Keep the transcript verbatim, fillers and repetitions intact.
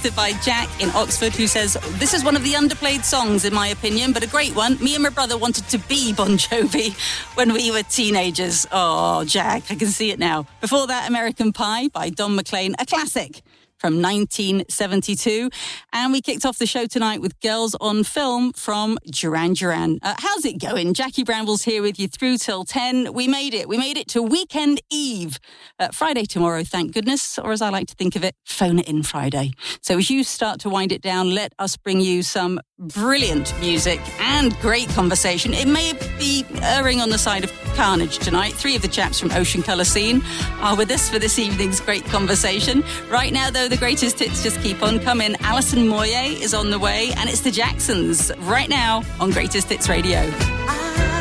suggested by Jack in Oxford, who says, this is one of the underplayed songs, in my opinion, but a great one. Me and my brother wanted to be Bon Jovi when we were teenagers. Oh, Jack, I can see it now. Before that, American Pie by Don McLean, a classic from nineteen seventy-two. And we kicked off the show tonight with Girls on Film from Duran Duran. Uh, how's it going? Jackie Bramble's here with you through till ten. We made it. We made it to Weekend Eve. Uh, Friday tomorrow, thank goodness, or as I like to think of it, phone it in Friday. So as you start to wind it down, let us bring you some brilliant music and great conversation. It may be erring on the side of carnage tonight. Three of the chaps from Ocean Colour Scene are with us for this evening's great conversation. Right now, though, the greatest hits just keep on coming. Alison Moyet is on the way, and it's the Jacksons right now on Greatest Hits Radio.